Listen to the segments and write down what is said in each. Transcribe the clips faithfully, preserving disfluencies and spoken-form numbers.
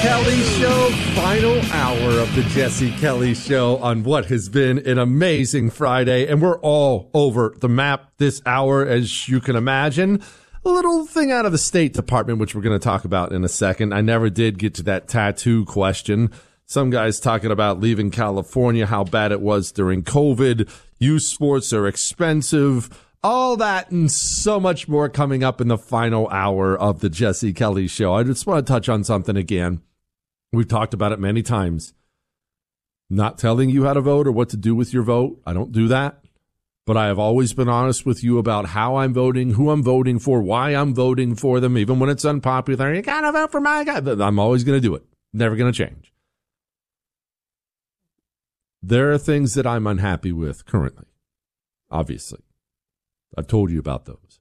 Kelly Show, final hour of the Jesse Kelly Show on what has been an amazing Friday, and we're all over the map this hour, as you can imagine. A little thing out of the State Department, which we're going to talk about in a second. I never did get to that tattoo question. Some guys talking about leaving California, how bad it was during COVID. Youth sports are expensive. All that and so much more coming up in the final hour of the Jesse Kelly Show. I just want to touch on something again. We've talked about it many times. Not telling you how to vote or what to do with your vote. I don't do that. But I have always been honest with you about how I'm voting, who I'm voting for, why I'm voting for them, even when it's unpopular. You gotta vote for my guy. I'm always going to do it. Never going to change. There are things that I'm unhappy with currently, obviously. I've told you about those.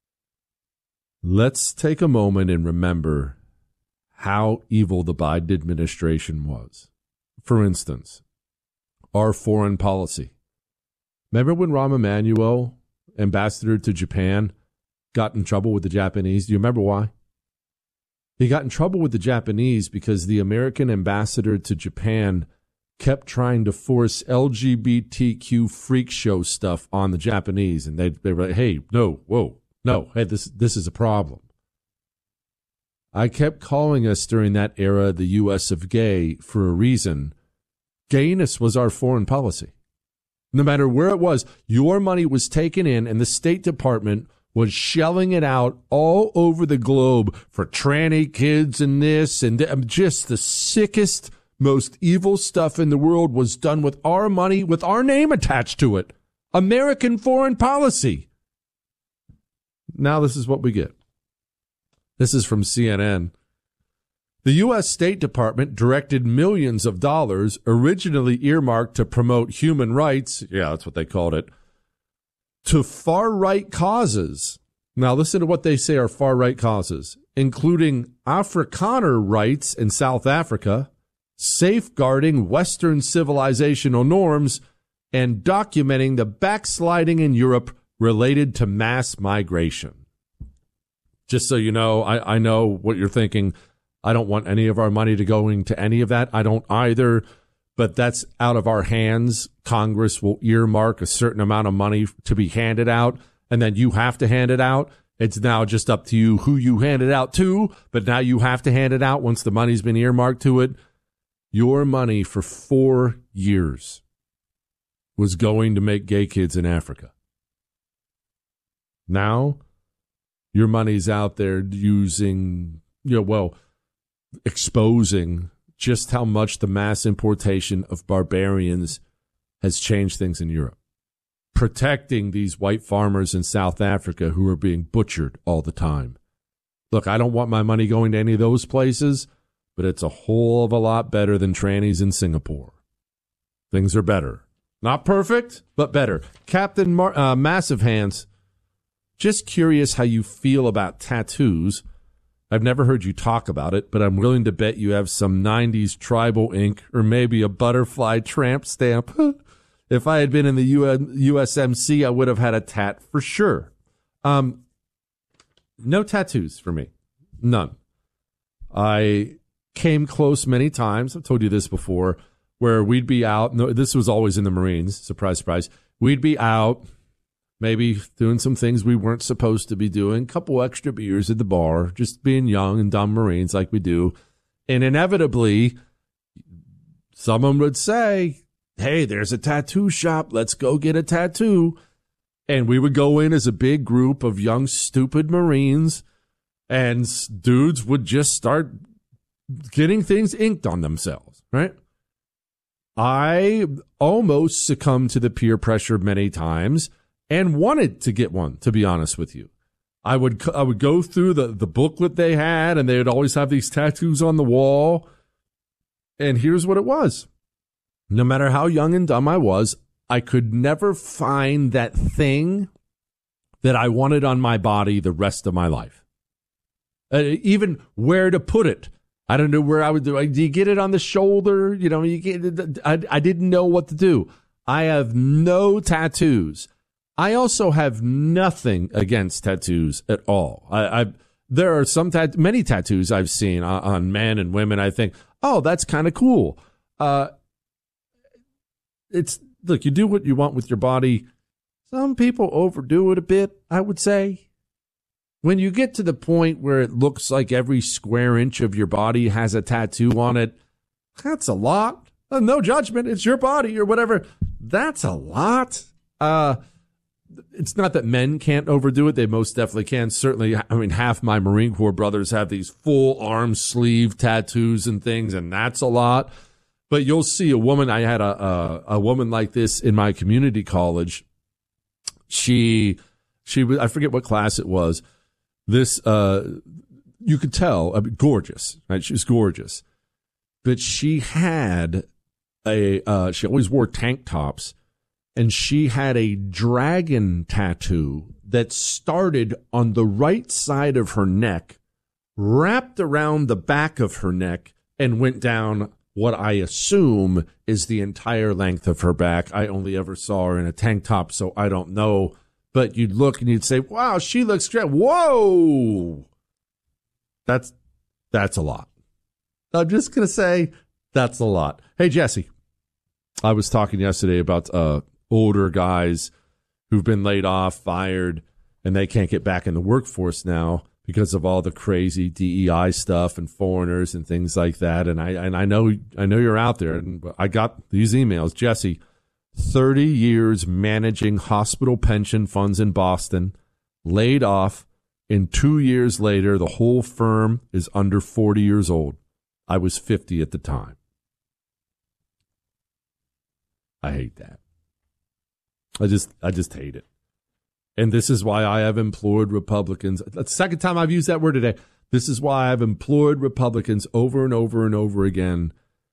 Let's take a moment and remember how evil the Biden administration was. For instance, our foreign policy. Remember when Rahm Emanuel, ambassador to Japan, got in trouble with the Japanese? Do you remember why? He got in trouble with the Japanese because the American ambassador to Japan kept trying to force L G B T Q freak show stuff on the Japanese. And they, they were like, hey, no, whoa, no, hey, this, this is a problem. I kept calling us during that era the U S of gay for a reason. Gayness was our foreign policy. No matter where it was, your money was taken in and the State Department was shelling it out all over the globe for tranny kids and this and th- just the sickest, most evil stuff in the world was done with our money, with our name attached to it. American foreign policy. Now this is what we get. This is from C N N. The U S State Department directed millions of dollars, originally earmarked to promote human rights, yeah, that's what they called it, to far-right causes. Now listen to what they say are far-right causes, including Afrikaner rights in South Africa, safeguarding Western civilizational norms, and documenting the backsliding in Europe related to mass migration. Just so you know, I, I know what you're thinking. I don't want any of our money to go into any of that. I don't either, but that's out of our hands. Congress will earmark a certain amount of money to be handed out, and then you have to hand it out. It's now just up to you who you hand it out to, but now you have to hand it out once the money's been earmarked to it. Your money for four years was going to make gay kids in Africa. Now, your money's out there using, you know, well, exposing just how much the mass importation of barbarians has changed things in Europe. Protecting these white farmers in South Africa who are being butchered all the time. Look, I don't want my money going to any of those places, but it's a whole of a lot better than trannies in Singapore. Things are better. Not perfect, but better. Captain Mar- uh, Massive Hands, just curious how you feel about tattoos. I've never heard you talk about it, but I'm willing to bet you have some nineties tribal ink or maybe a butterfly tramp stamp. If I had been in the U S M C, I would have had a tat for sure. Um, no tattoos for me. None. I came close many times. I've told you this before, where we'd be out. No, this was always in the Marines. Surprise, surprise. We'd be out, maybe doing some things we weren't supposed to be doing, couple extra beers at the bar, just being young and dumb Marines like we do. And inevitably, someone would say, hey, there's a tattoo shop. Let's go get a tattoo. And we would go in as a big group of young, stupid Marines, and dudes would just start getting things inked on themselves, right? I almost succumbed to the peer pressure many times and wanted to get one, to be honest with you. I would I would go through the, the booklet they had, and they would always have these tattoos on the wall. And here's what it was. No matter how young and dumb I was, I could never find that thing that I wanted on my body the rest of my life. Uh, even where to put it. I don't know where I would do it. Do you get it on the shoulder? You know, you get, I, I didn't know what to do. I have no tattoos. I also have nothing against tattoos at all. I, I there are some tat- many tattoos I've seen on, on men and women. I think, oh, that's kind of cool. Uh, it's look, you do what you want with your body. Some people overdo it a bit, I would say. When you get to the point where it looks like every square inch of your body has a tattoo on it, that's a lot. Uh, no judgment. It's your body or whatever. That's a lot. Uh, it's not that men can't overdo it. They most definitely can. Certainly, I mean, half my Marine Corps brothers have these full arm sleeve tattoos and things, and that's a lot. But you'll see a woman. I had a a, a woman like this in my community college. She she was, I forget what class it was. This, uh, you could tell, I mean, gorgeous, right? She was gorgeous. But she had a, uh, she always wore tank tops, and she had a dragon tattoo that started on the right side of her neck, wrapped around the back of her neck, and went down what I assume is the entire length of her back. I only ever saw her in a tank top, so I don't know. But you'd look and you'd say, wow, she looks great. Whoa. That's that's a lot. I'm just going to say that's a lot. Hey, Jesse, I was talking yesterday about uh, older guys who've been laid off, fired, and they can't get back in the workforce now because of all the crazy D E I stuff and foreigners and things like that. And I and I know I know you're out there. And I got these emails. Jesse, thirty years managing hospital pension funds in Boston, laid off, and two years later, the whole firm is under forty years old. I was fifty at the time. I hate that. I just, I just hate it. And this is why I have implored Republicans. That's the second time I've used that word today. This is why I've implored Republicans over and over and over again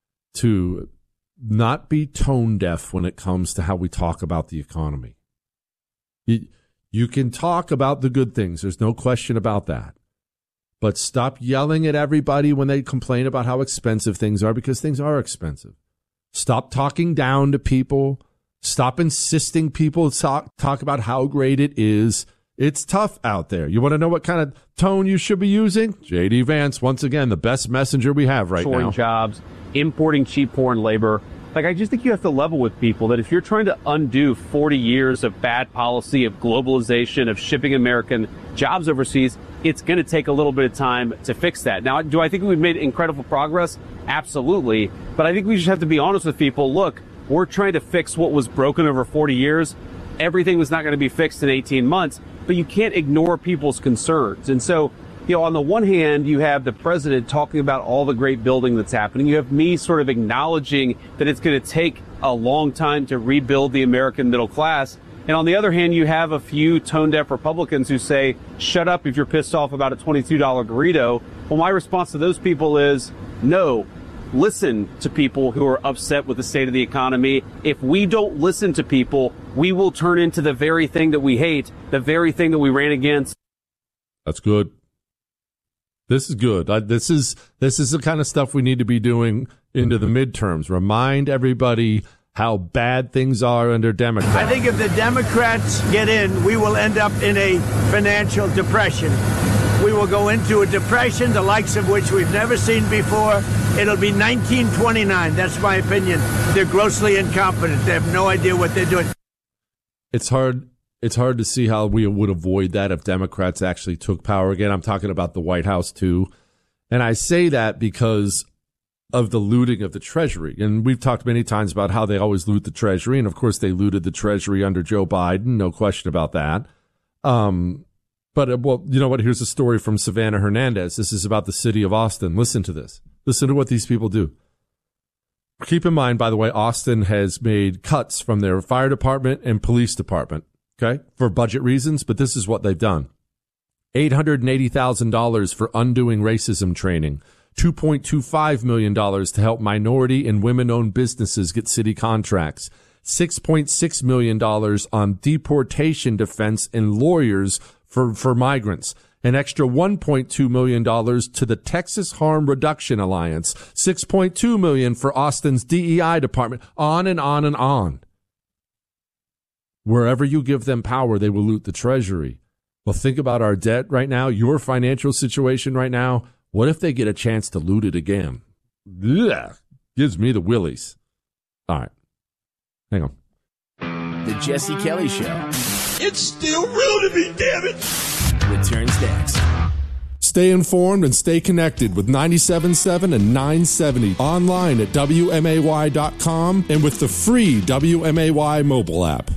to not be tone deaf when it comes to how we talk about the economy. You, you can talk about the good things. There's no question about that. But stop yelling at everybody when they complain about how expensive things are, because things are expensive. Stop talking down to people. Stop insisting people talk, talk about how great it is. It's tough out there. You want to know what kind of tone you should be using? J D Vance, once again, the best messenger we have right now. Jobs, importing cheap foreign labor. Like, I just think you have to level with people that if you're trying to undo forty years of bad policy, of globalization, of shipping American jobs overseas, it's going to take a little bit of time to fix that. Now, do I think we've made incredible progress? Absolutely. But I think we just have to be honest with people. Look, we're trying to fix what was broken over forty years. Everything was not going to be fixed in eighteen months, but you can't ignore people's concerns. And so, you know, on the one hand, you have the president talking about all the great building that's happening. You have me sort of acknowledging that it's going to take a long time to rebuild the American middle class. And on the other hand, you have a few tone-deaf Republicans who say, shut up if you're pissed off about a twenty-two dollar burrito. Well, my response to those people is, no, listen to people who are upset with the state of the economy. If we don't listen to people, we will turn into the very thing that we hate, the very thing that we ran against. That's good. This is good. Uh, this is this is the kind of stuff we need to be doing into the midterms. Remind everybody how bad things are under Democrats. I think if the Democrats get in, we will end up in a financial depression. We will go into a depression, the likes of which we've never seen before. It'll be nineteen twenty-nine. That's my opinion. They're grossly incompetent. They have no idea what they're doing. It's hard. It's hard to see how we would avoid that if Democrats actually took power again. I'm talking about the White House, too. And I say that because of the looting of the Treasury. And we've talked many times about how they always loot the Treasury. And, of course, they looted the Treasury under Joe Biden. No question about that. Um, but, uh, well, you know what? Here's a story from Savannah Hernandez. This is about the city of Austin. Listen to this. Listen to what these people do. Keep in mind, by the way, Austin has made cuts from their fire department and police department. Okay, for budget reasons, but this is what they've done. eight hundred eighty thousand dollars for undoing racism training, two point two five million dollars to help minority and women-owned businesses get city contracts, six point six million dollars on deportation defense and lawyers for, for migrants, an extra one point two million dollars to the Texas Harm Reduction Alliance, six point two million dollars for Austin's D E I department, on and on and on. Wherever you give them power, they will loot the Treasury. Well, think about our debt right now, your financial situation right now. What if they get a chance to loot it again? Ugh, gives me the willies. All right. Hang on. The Jesse Kelly Show. It's still real to me, damn it. Returns next. Stay informed and stay connected with ninety-seven point seven and nine seventy online at W M A Y dot com and with the free W M A Y mobile app.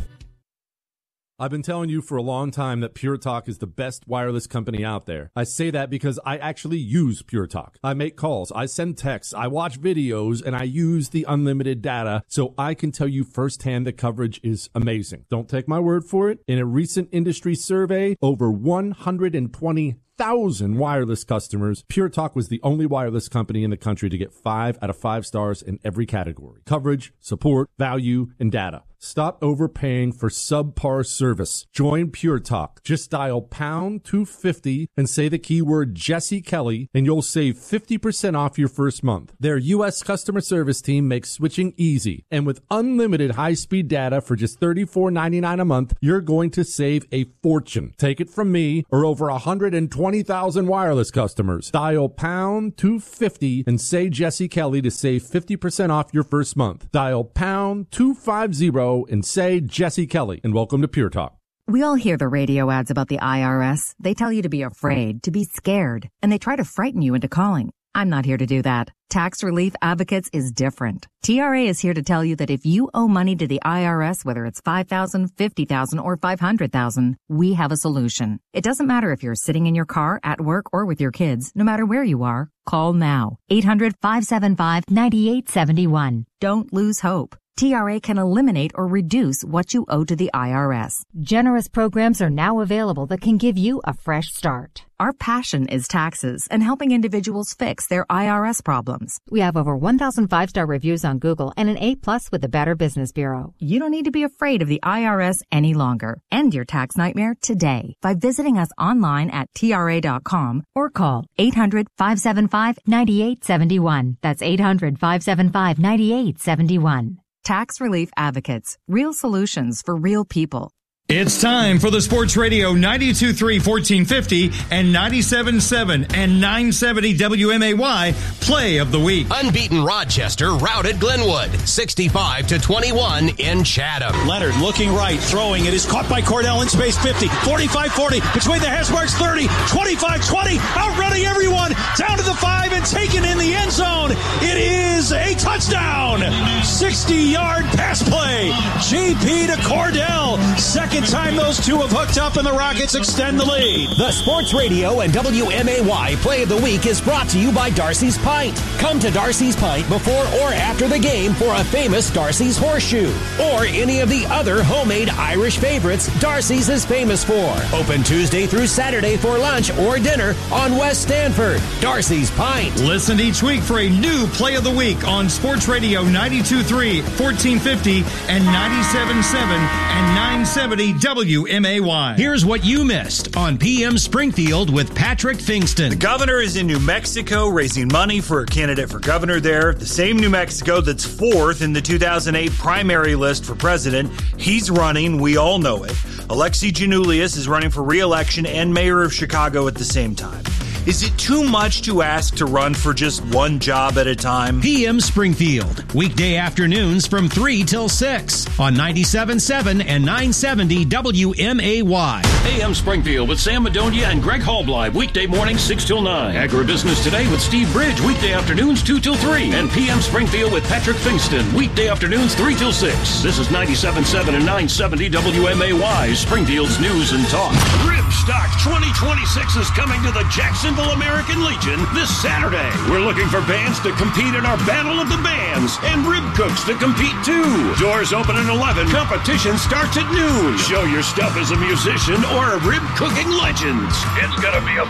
I've been telling you for a long time that Pure Talk is the best wireless company out there. I say that because I actually use Pure Talk. I make calls, I send texts, I watch videos, and I use the unlimited data, so I can tell you firsthand the coverage is amazing. Don't take my word for it. In a recent industry survey, over one hundred twenty thousand wireless customers, Pure Talk was the only wireless company in the country to get five out of five stars in every category: coverage, support, value, and data. Stop overpaying for subpar service. Join Pure Talk. Just dial pound two fifty and say the keyword Jesse Kelly, and you'll save fifty percent off your first month. Their U S customer service team makes switching easy, and with unlimited high-speed data for just thirty-four ninety-nine a month, you're going to save a fortune. Take it from me or over one hundred twenty thousand wireless customers. Dial pound two fifty and say Jesse Kelly to save fifty percent off your first month. Dial pound two fifty and say Jesse Kelly, and welcome to Pure Talk. We all hear the radio ads about the I R S. They tell you to be afraid, to be scared, and they try to frighten you into calling. I'm not here to do that. Tax Relief Advocates is different. T R A is here to tell you that if you owe money to the I R S, whether it's five thousand dollars, fifty thousand dollars, or five hundred thousand dollars, we have a solution. It doesn't matter if you're sitting in your car, at work, or with your kids. No matter where you are, call now. eight hundred, five seven five, nine eight seven one. Don't lose hope. T R A can eliminate or reduce what you owe to the I R S. Generous programs are now available that can give you a fresh start. Our passion is taxes and helping individuals fix their I R S problems. We have over one thousand five-star reviews on Google and an A plus with the Better Business Bureau. You don't need to be afraid of the I R S any longer. End your tax nightmare today by visiting us online at T R A dot com or call eight hundred, five seven five, nine eight seven one. That's eight hundred, five seven five, nine eight seven one. Tax Relief Advocates. Real solutions for real people. It's time for the Sports Radio ninety-two point three, fourteen fifty and ninety-seven point seven and nine seventy W M A Y Play of the Week. Unbeaten Rochester routed Glenwood sixty-five to twenty-one in Chatham. Leonard looking right, throwing. It is caught by Cordell in space. fifty, forty-five, forty, between the hash marks. thirty, twenty-five, twenty, outrunning everyone, down to the five and taken in the end zone. It is a touchdown. sixty-yard pass play. J P to Cordell. Second time those two have hooked up and the Rockets extend the lead. The Sports Radio and W M A Y Play of the Week is brought to you by Darcy's Pint. Come to Darcy's Pint before or after the game for a famous Darcy's Horseshoe or any of the other homemade Irish favorites Darcy's is famous for. Open Tuesday through Saturday for lunch or dinner on West Stanford. Darcy's Pint. Listen each week for a new Play of the Week on Sports Radio ninety-two point three, fourteen fifty and ninety-seven point seven and nine seventy W M A Y. Here's what you missed on P M Springfield with Patrick Fingston. The governor is in New Mexico raising money for a candidate for governor there. The same New Mexico that's fourth in the two thousand eight primary list for president. He's running. We all know it. Alexi Giannoulias is running for re-election and mayor of Chicago at the same time. Is it too much to ask to run for just one job at a time? P M Springfield, weekday afternoons from three till six on ninety-seven point seven and nine seventy W M A Y. A M Springfield with Sam Madonia and Greg Halbleib, weekday mornings six till nine. Agribusiness Today with Steve Bridge, weekday afternoons two till three. And P M Springfield with Patrick Fingston, weekday afternoons three till six. This is ninety-seven point seven and nine seventy W M A Y, Springfield's news and talk. Ripstock twenty twenty-six is coming to the Jacksonville American Legion this Saturday. We're looking for bands to compete in our Battle of the Bands and rib cooks to compete too. Doors open at eleven. Competition starts at noon. Show your stuff as a musician or a rib cooking legend. It's gonna be a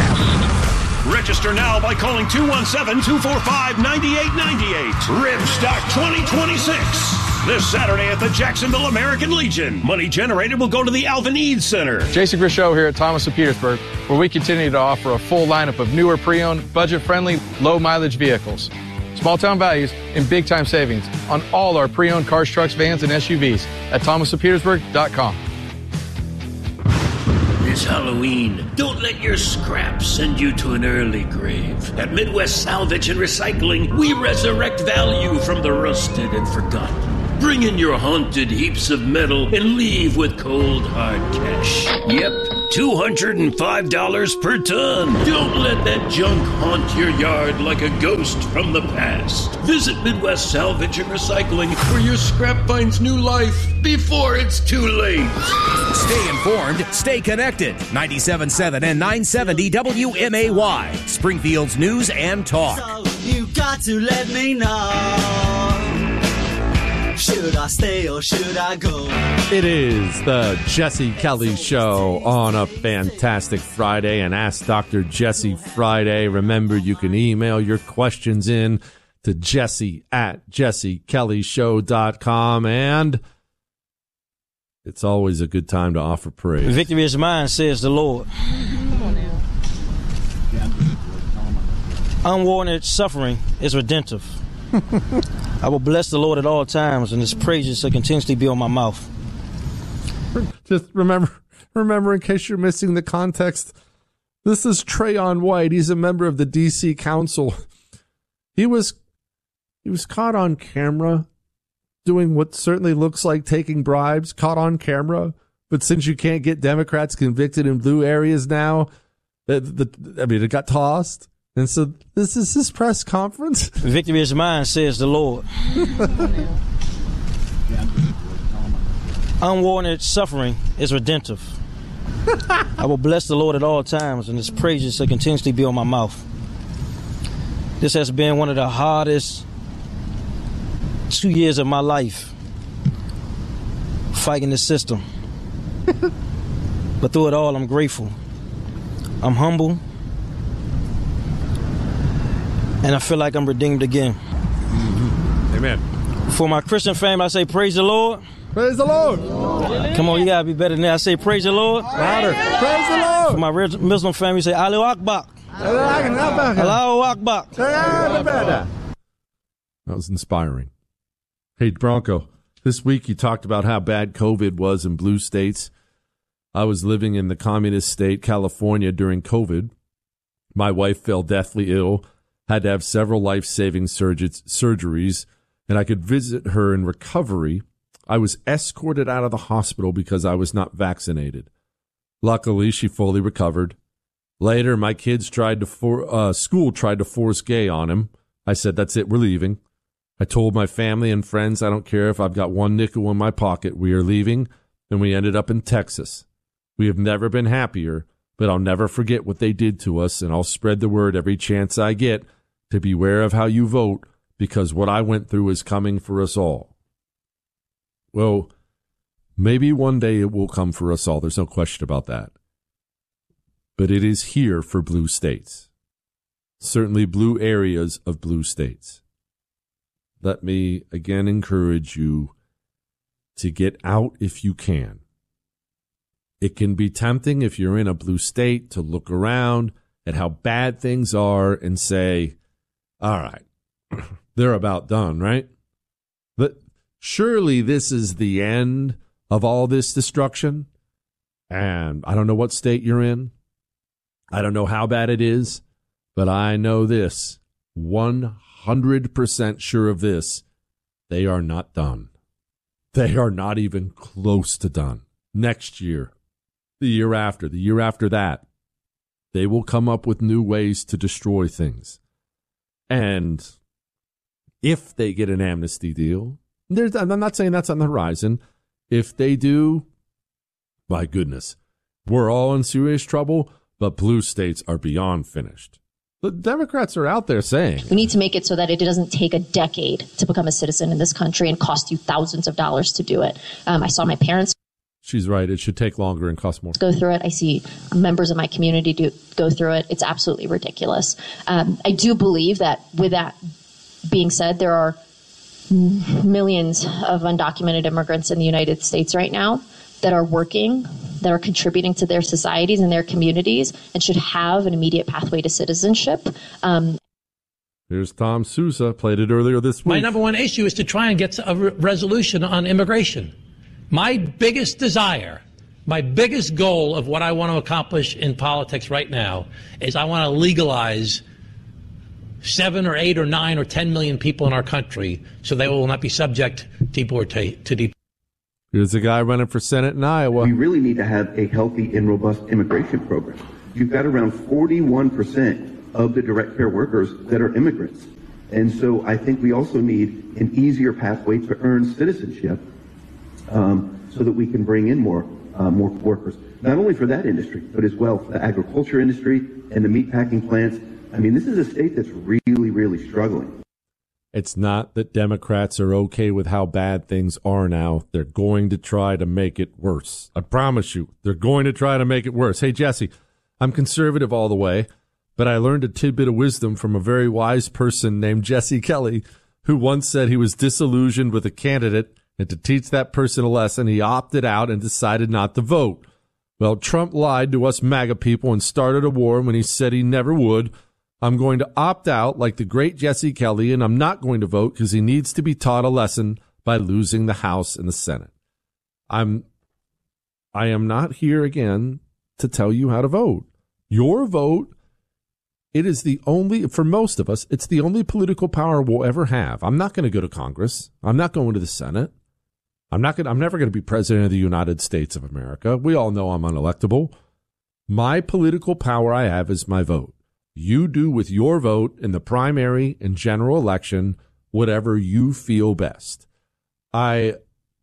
blast. Register now by calling two one seven, two four five, nine eight nine eight. Ripstock twenty twenty-six. This Saturday at the Jacksonville American Legion. Money generated will go to the Alvin Eads Center. Jason Grishow here at Thomas of Petersburg, where we continue to offer a full lineup of newer pre-owned, budget-friendly, low-mileage vehicles. Small-town values and big-time savings on all our pre-owned cars, trucks, vans, and S U Vs at thomas of petersburg dot com. It's Halloween. Don't let your scraps send you to an early grave. At Midwest Salvage and Recycling, we resurrect value from the rusted and forgotten. Bring in your haunted heaps of metal and leave with cold, hard cash. Yep, two hundred five dollars per ton. Don't let that junk haunt your yard like a ghost from the past. Visit Midwest Salvage and Recycling, where your scrap finds new life before it's too late. Stay informed, stay connected. ninety-seven point seven and nine seventy W M A Y, Springfield's news and talk. So you got to let me know. Should I stay or should I go? It is the Jesse Kelly Show on a fantastic Friday, and Ask Doctor Jesse Friday. Remember, you can email your questions in to Jesse at jesse kelly show dot com, and it's always a good time to offer praise. Victory is mine, says the Lord. Unwarranted suffering is redemptive. I will bless the Lord at all times, and his praises shall continuously be on my mouth. Just remember, remember, in case you're missing the context, this is Trayon White. He's a member of the D C Council. He was, he was caught on camera doing what certainly looks like taking bribes, caught on camera. But since you can't get Democrats convicted in blue areas now, the, the, I mean, it got tossed. And so this is his press conference. Victory is mine, says the Lord. Unwarranted suffering is redemptive. I will bless the Lord at all times, and his praises shall continuously be on my mouth. This has been one of the hardest two years of my life, fighting the system. But through it all, I'm grateful. I'm humble. And I feel like I'm redeemed again. Mm-hmm. Amen. For my Christian family, I say, praise the Lord. Praise the Lord. Come on, you got to be better than that. I say, praise the Lord. Louder. Praise the Lord. For my Muslim family, say, Allahu Akbar. Allahu Akbar. That was inspiring. Hey, Bronco, this week you talked about how bad COVID was in blue states. I was living in the communist state, California, during COVID. My wife fell deathly ill. Had to have several life-saving surg- surgeries, and I could visit her in recovery. I was escorted out of the hospital because I was not vaccinated. Luckily, she fully recovered. Later, my kids tried to for- uh, school tried to force gay on him. I said, that's it, we're leaving. I told my family and friends, I don't care if I've got one nickel in my pocket, we are leaving, and we ended up in Texas. We have never been happier, but I'll never forget what they did to us, and I'll spread the word every chance I get to beware of how you vote, because what I went through is coming for us all. Well, maybe one day it will come for us all. There's no question about that. But it is here for blue states. Certainly blue areas of blue states. Let me again encourage you to get out if you can. It can be tempting if you're in a blue state to look around at how bad things are and say, all right, they're about done, right? But surely this is the end of all this destruction. And I don't know what state you're in. I don't know how bad it is, but I know this, one hundred percent sure of this, they are not done. They are not even close to done. Next year, the year after, the year after that, they will come up with new ways to destroy things. And if they get an amnesty deal, there's, I'm not saying that's on the horizon. If they do, my goodness, we're all in serious trouble, but blue states are beyond finished. The Democrats are out there saying, we need to make it so that it doesn't take a decade to become a citizen in this country and cost you thousands of dollars to do it. Um, I saw my parents. She's right. It should take longer and cost more. Go through it. I see members of my community do go through it. It's absolutely ridiculous. Um, I do believe that with that being said, there are millions of undocumented immigrants in the United States right now that are working, that are contributing to their societies and their communities, and should have an immediate pathway to citizenship. Um, Here's Tom Sousa, played it earlier this week. My number one issue is to try and get a re- resolution on immigration. My biggest desire My biggest goal of what I want to accomplish in politics right now is I want to legalize seven or eight or nine or ten million people in our country so they will not be subject to deportation. De- Here's a guy running for Senate in Iowa. We really need to have a healthy and robust immigration program. You've got around forty-one percent of the direct care workers that are immigrants. And so I think we also need an easier pathway to earn citizenship um, so that we can bring in more uh, more workers, not only for that industry, but as well for the agriculture industry and the meatpacking plants. I mean, this is a state that's really, really struggling. It's not that Democrats are okay with how bad things are now. They're going to try to make it worse. I promise you, they're going to try to make it worse. Hey, Jesse, I'm conservative all the way, but I learned a tidbit of wisdom from a very wise person named Jesse Kelly, who once said he was disillusioned with a candidate, and to teach that person a lesson, he opted out and decided not to vote. Well, Trump lied to us MAGA people and started a war when he said he never would. I'm going to opt out like the great Jesse Kelly, and I'm not going to vote because he needs to be taught a lesson by losing the House and the Senate. I'm, I am not here again to tell you how to vote. Your vote, it is the only, for most of us, it's the only political power we'll ever have. I'm not going to go to Congress. I'm not going to the Senate. I'm not going. I'm never going to be president of the United States of America. We all know I'm unelectable. My political power I have is my vote. You do with your vote in the primary and general election whatever you feel best. I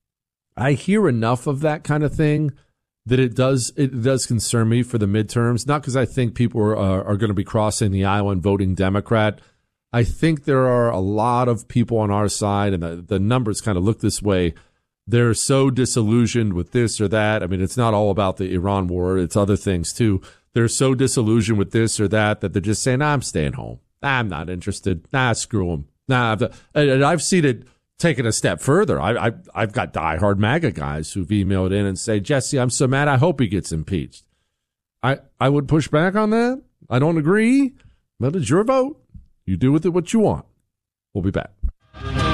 I hear enough of that kind of thing that it does it does concern me for the midterms, not because I think people are, uh, are going to be crossing the aisle and voting Democrat. I think there are a lot of people on our side, and the, the numbers kind of look this way. They're so disillusioned with this or that. I mean, it's not all about the Iran war. It's other things, too. They're so disillusioned with this or that that they're just saying, nah, I'm staying home. Nah, I'm not interested. Nah, screw them. Nah, and I've seen it taken a step further. I, I, I've got diehard MAGA guys who've emailed in and say, Jesse, I'm so mad. I hope he gets impeached. I, I would push back on that. I don't agree, but it's your vote. You do with it what you want. We'll be back.